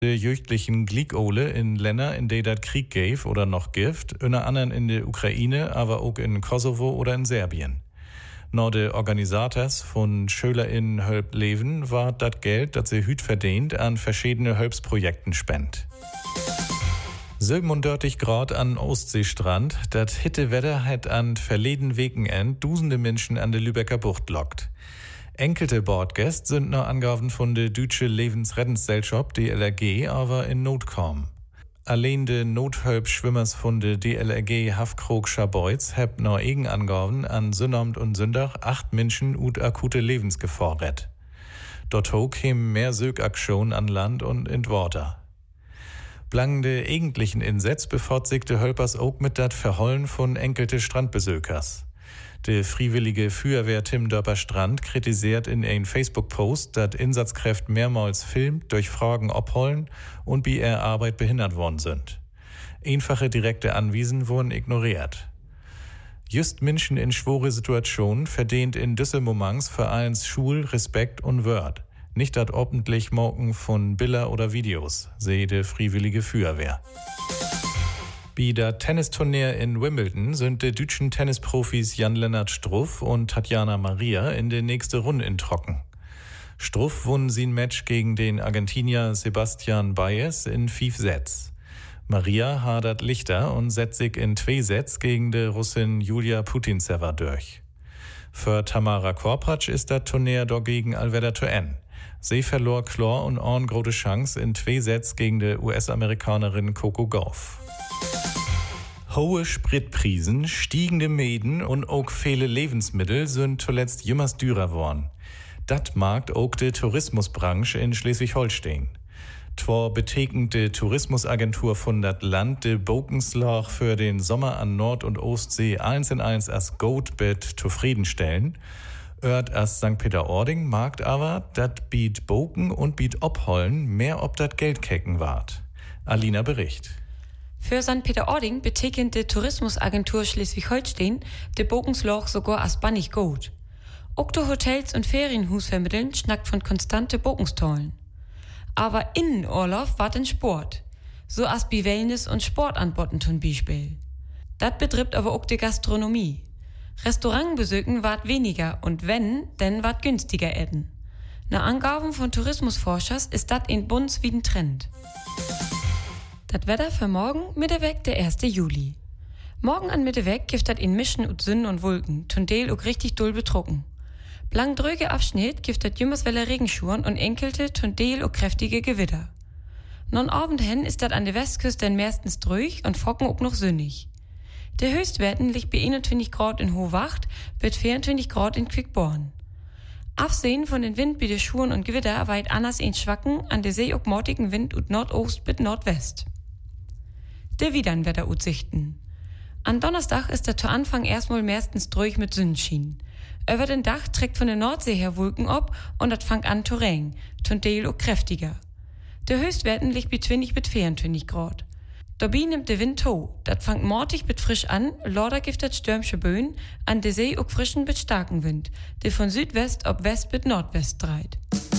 De jüchtlichen Gliekole in Länder, in denen dat Krieg gäf oder noch gift, unter anderem in der Ukraine, aber auch in Kosovo oder in Serbien. Nur de Organisators von SchülerInnen Hölp Leven war dat Geld, dat sie hüt verdient, an verschiedene Hölpsprojekten spend. 37 Grad an Ostseestrand, dat Hittewetter hat an verleden Weekend dusende Menschen an der Lübecker Bucht lockt. Enkelte Bordgäste sind noch Angaben von der Deutsche Lebensrettungsgesellschaft DLRG aber in Not kommen. Allein de Nothölp-Schwimmers von der DLRG Hafkrog Scharbeutz hab noch Angaben an Sünnamt und Sündach 8 Menschen ut akute Lebensgefahr rett. Dort ho kämen mehr Sögaktionen an Land und in Water. Blang de eigentlichen Insatz bevorzigte Hölpers auch mit dat Verhollen von enkelte Strandbesökers. Der freiwillige Feuerwehr Tim Dörper Strand kritisiert in einem Facebook-Post, dass Einsatzkräfte mehrmals filmt, durch Fragen abholen und bei ihrer Arbeit behindert worden sind. Einfache direkte Anwiesen wurden ignoriert. Just Menschen in schwere Situationen verdient in diese Moments vereins Schul, Respekt und Word. Nicht dat ordentlich Morgen von Bilder oder Videos, sehe de freiwillige Feuerwehr. Bei der Tennisturnier in Wimbledon sind die deutschen Tennisprofis Jan-Lennart Struff und Tatjana Maria in der nächsten Runde in Trocken. Struff won sein Match gegen den Argentinier Sebastian Baez in 5 Sets. Maria hadert lichter und setzt sich in 2 Sets gegen die Russin Julia Putintseva durch. Für Tamara Korpatsch ist das Turnier dagegen allweder zu Ende. Sie verlor klar und eine große Chance in 2 Sets gegen die US-Amerikanerin Coco Gauff. Hohe Spritprisen, stiegende Mieten und auch viele Lebensmittel sind zuletzt jümmers dürer worden. Das mag auch die Tourismusbranche in Schleswig-Holstein. Zwar betekent die Tourismusagentur von dat Land de Bokenslag für den Sommer an Nord- und Ostsee 1 in 1 als Goatbett zufriedenstellen. Ört as St. Peter-Ording mag aber, dat biet Boken und biet Obhollen mehr ob dat Geld kecken ward. Alina Bericht. Für St. Peter-Ording betekent die Tourismusagentur Schleswig-Holstein de Bokenslag sogar as bannig gut. Auch die Hotels und Ferienhus vermitteln schnackt von konstante Bokenstollen. Aber Innenorlauf ward in Sport. So as bi Wellness und Sportanboten zum Beispiel. Dat betrifft aber auch die Gastronomie. Restaurantbesuchen ward weniger und wenn, dann ward günstiger essen. Nach Angaben von Tourismusforschers ist dat ein bundesweiten Trend. Das Wetter für morgen Mitteweg der 1. Juli. Morgen an Mitteweg gibt das in Mischen und Sünden und Wolken, zum Teil auch richtig doll betrocken. Blang dröge Abschnitt gibt das jümmerswelle Regenschuren und enkelte, zum Teil auch kräftige Gewitter. Non Abend hin ist das an der Westküste dann meistens dröch und Focken auch noch sünnig. Der Höchstwerten liegt bei 21 Grad in Hohwacht, bis 24 Grad in Quickborn. Absehen von den Wind bei den Schuren und Gewitter weit anders in Schwacken, an der See auch mortigen Wind und Nordost bis Nordwest. Der Widernwetteraussichten. An Donnerstag ist der zu Anfang erstmal meistens dröch mit Sonnenschein. Über den Dach trägt von der Nordsee her Wolken ab und das fängt an zu regnen, zum Teil auch kräftiger. Der Höchstwerten liegt bei 20 bis 24 Grad. Dabei nimmt der Wind to, das fängt mortig mit frisch an, lauter gibt das stürmische Böen, an der See auch frischen mit starken Wind, der von Südwest ob West bis Nordwest dreht.